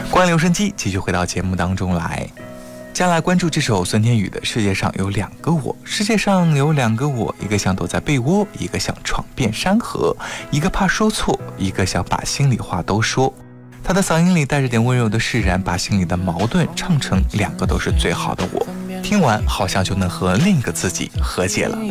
关留声机继续回到节目当中来，接下来关注这首孙天宇的《世界上有两个我》。世界上有两个我，一个想躲在被窝，一个想闯遍山河，一个怕说错，一个想把心里话都说。他的嗓音里带着点温柔的释然，把心里的矛盾唱成两个都是最好的我。听完好像就能和另一个自己和解了。